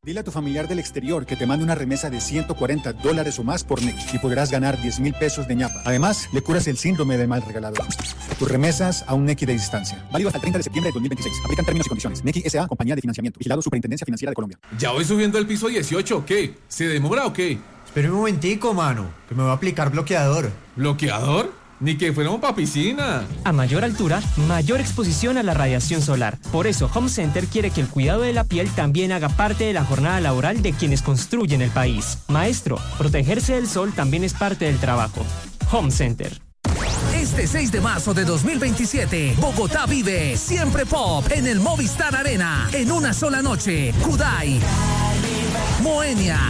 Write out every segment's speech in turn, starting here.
Dile a tu familiar del exterior que te mande una remesa de $140 o más por Nequi y podrás ganar 10,000 pesos de ñapa. Además, le curas el síndrome del mal regalador. Tus remesas a un Nequi de distancia. Válido hasta el 30 de septiembre de 2026. Aplican términos y condiciones. Nequi S.A. Compañía de Financiamiento. Vigilado Superintendencia Financiera de Colombia. Ya voy subiendo al piso 18, ¿qué? ¿Se demora o qué? Espera un momentico, mano, que me va a aplicar bloqueador. ¿Bloqueador? Ni que fuéramos pa' piscina. A mayor altura, mayor exposición a la radiación solar. Por eso, Home Center quiere que el cuidado de la piel también haga parte de la jornada laboral de quienes construyen el país. Maestro, protegerse del sol también es parte del trabajo. Home Center. Este 6 de marzo de 2027, Bogotá vive Siempre Pop en el Movistar Arena. En una sola noche, Kudai, Moenia,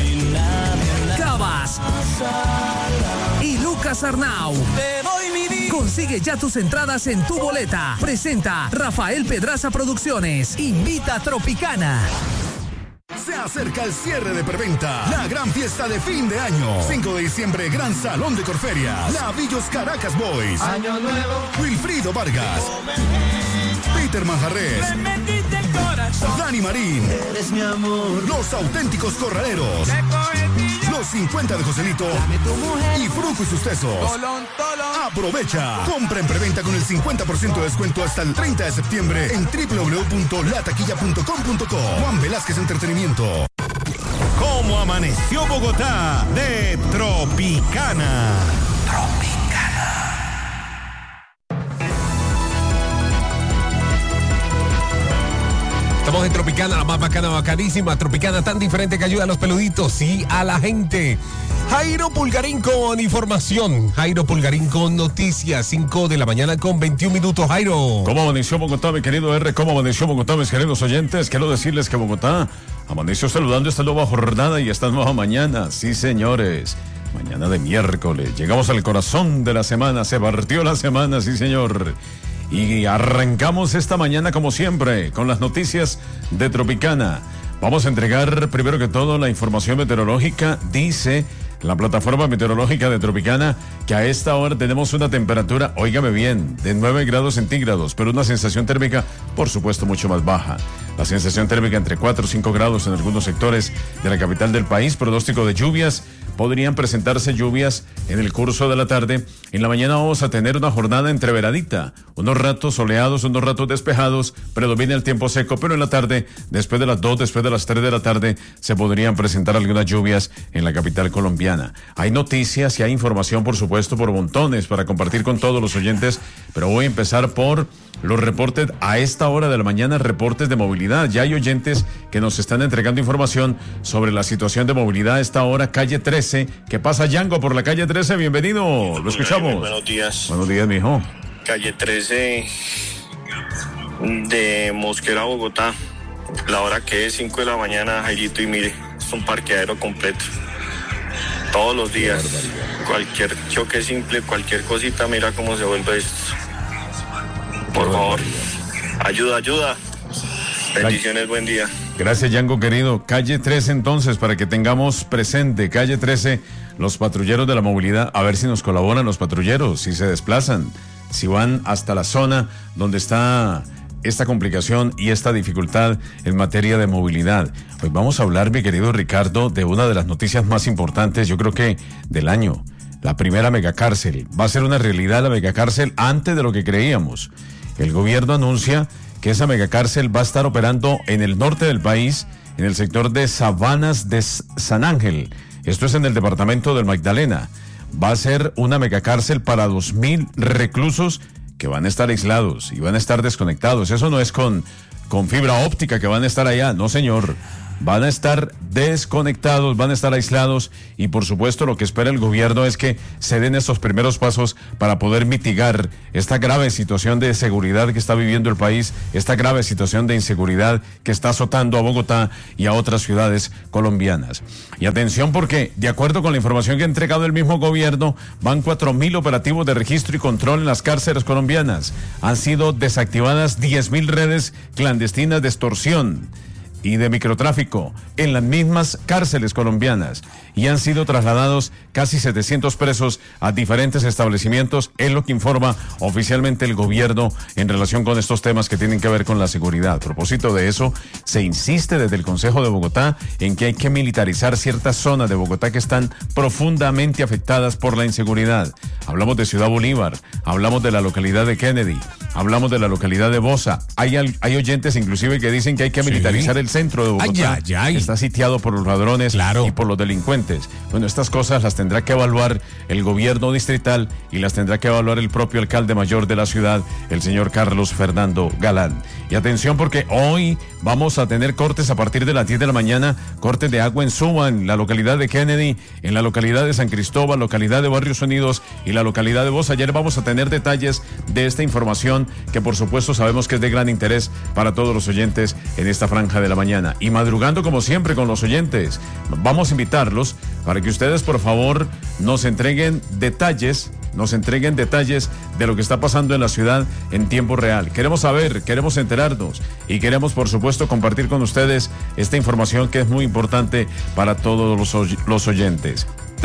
Cabas y Lucas Arnau. Consigue ya tus entradas en Tu Boleta. Presenta Rafael Pedraza Producciones. Invita Tropicana. Se acerca el cierre de preventa. La gran fiesta de fin de año. 5 de diciembre, Gran Salón de Corferias. Lavillos Caracas Boys. Año nuevo. Wilfrido Vargas. Peter Manjarres. Dani Marín. Eres mi amor. Los Auténticos Corraleros. Los 50 de Joselito. Y Fruco y sus tesos. Aprovecha. Compra en preventa con el 50% de descuento hasta el 30 de septiembre en www.lataquilla.com.co. Juan Velázquez Entretenimiento. ¿Cómo amaneció Bogotá? De Tropicana. Estamos en Tropicana, la más bacana, bacanísima. Tropicana tan diferente que ayuda a los peluditos y a la gente. Jairo Pulgarín con información. Jairo Pulgarín con noticias. 5 de la mañana con 21 minutos. Jairo. ¿Cómo amaneció Bogotá, mi querido R? ¿Cómo amaneció Bogotá, mis queridos oyentes? Quiero decirles que Bogotá amaneció saludando esta nueva jornada y esta nueva mañana. Sí, señores. Mañana de miércoles. Llegamos al corazón de la semana. Se partió la semana, sí, señor. Y arrancamos esta mañana como siempre con las noticias de Tropicana. Vamos a entregar primero que todo la información meteorológica. Dice la plataforma meteorológica de Tropicana que a esta hora tenemos una temperatura, óigame bien, de 9 grados centígrados, pero una sensación térmica, por supuesto, mucho más baja. La sensación térmica entre 4 o 5 grados en algunos sectores de la capital del país. Pronóstico de lluvias. Podrían presentarse lluvias en el curso de la tarde. En la mañana vamos a tener una jornada entreveradita. Unos ratos soleados, unos ratos despejados. Predomina el tiempo seco, pero en la tarde, después de las 2, después de las 3 de la tarde, se podrían presentar algunas lluvias en la capital colombiana. Hay noticias y hay información, por supuesto, por montones para compartir con todos los oyentes. Pero voy a empezar por los reportes a esta hora de la mañana, reportes de movilidad. Ya hay oyentes que nos están entregando información sobre la situación de movilidad a esta hora, calle 13. ¿Qué pasa, Yango, por la calle 13? Bienvenido, lo escuchamos. Buenos días. Buenos días, mijo. Calle 13 de Mosquera, Bogotá. La hora que es 5 de la mañana, Jairito, y mire, es un parqueadero completo. Todos los días. Cualquier choque simple, cualquier cosita, mira cómo se vuelve esto. Por favor, ayuda. Bendiciones, buen día. Gracias, Yango, querido. Calle 13, entonces, para que tengamos presente, calle 13, los patrulleros de la movilidad, a ver si nos colaboran los patrulleros, si se desplazan, si van hasta la zona donde está esta complicación y esta dificultad en materia de movilidad. Hoy vamos a hablar, mi querido Ricardo, de una de las noticias más importantes, yo creo que del año. La primera megacárcel. Va a ser una realidad la megacárcel antes de lo que creíamos. El gobierno anuncia que esa megacárcel va a estar operando en el norte del país, en el sector de Sabanas de San Ángel. Esto es en el departamento del Magdalena. Va a ser una megacárcel para 2,000 reclusos que van a estar aislados y van a estar desconectados. Eso no es con fibra óptica que van a estar allá, no, señor. Van a estar desconectados, van a estar aislados y por supuesto lo que espera el gobierno es que se den esos primeros pasos para poder mitigar esta grave situación de seguridad que está viviendo el país, esta grave situación de inseguridad que está azotando a Bogotá y a otras ciudades colombianas. Y atención porque, de acuerdo con la información que ha entregado el mismo gobierno, van 4,000 operativos de registro y control en las cárceles colombianas. Han sido desactivadas 10,000 redes clandestinas de extorsión. y de microtráfico en las mismas cárceles colombianas y han sido trasladados casi 700 presos a diferentes establecimientos, es lo que informa oficialmente el gobierno en relación con estos temas que tienen que ver con la seguridad. A propósito de eso, se insiste desde el Consejo de Bogotá en que hay que militarizar ciertas zonas de Bogotá que están profundamente afectadas por la inseguridad. Hablamos de Ciudad Bolívar, hablamos de la localidad de Kennedy, hablamos de la localidad de Bosa. Hay oyentes inclusive que dicen que hay que militarizar el centro de Bogotá, que está sitiado por los ladrones y por los delincuentes. Bueno, estas cosas las tendrá que evaluar el gobierno distrital y las tendrá que evaluar el propio alcalde mayor de la ciudad, el señor Carlos Fernando Galán. Y atención porque hoy vamos a tener cortes a partir de las 10 de la mañana, cortes de agua en Suba, en la localidad de Kennedy, en la localidad de San Cristóbal, localidad de Barrios Unidos y la localidad de Bosa. Ayer vamos a tener detalles de esta información que por supuesto sabemos que es de gran interés para todos los oyentes en esta franja de la mañana. Y madrugando como siempre con los oyentes, vamos a invitarlos para que ustedes por favor nos entreguen detalles de lo que está pasando en la ciudad en tiempo real. Queremos saber, queremos enterarnos y queremos por supuesto compartir con ustedes esta información que es muy importante para todos los oyentes.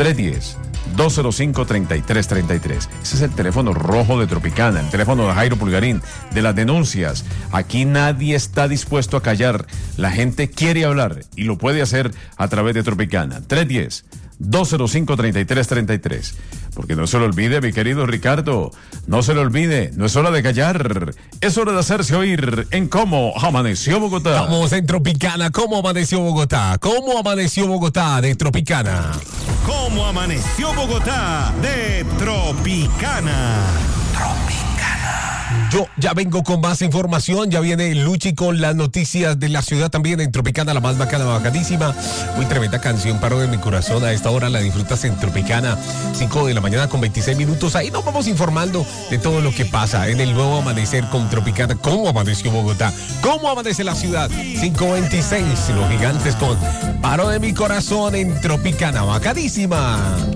310-205-3333. Ese es el teléfono rojo de Tropicana, el teléfono de Jairo Pulgarín, de las denuncias. Aquí nadie está dispuesto a callar. La gente quiere hablar y lo puede hacer a través de Tropicana. 310-205-3333. Porque no se lo olvide, mi querido Ricardo, no se lo olvide, no es hora de callar, es hora de hacerse oír en Cómo Amaneció Bogotá. Vamos en Tropicana, ¿cómo amaneció Bogotá? ¿Cómo amaneció Bogotá de Tropicana? ¿Cómo amaneció Bogotá de Tropicana? Yo ya vengo con más información, ya viene Luchi con las noticias de la ciudad también en Tropicana, la más bacana, bacanísima. Muy tremenda canción, Paro de mi corazón, a esta hora la disfrutas en Tropicana, 5 de la mañana con 26 minutos. Ahí nos vamos informando de todo lo que pasa en el nuevo amanecer con Tropicana. ¿Cómo amaneció Bogotá? ¿Cómo amanece la ciudad? 5:26, los gigantes con Paro de mi corazón en Tropicana, bacanísima.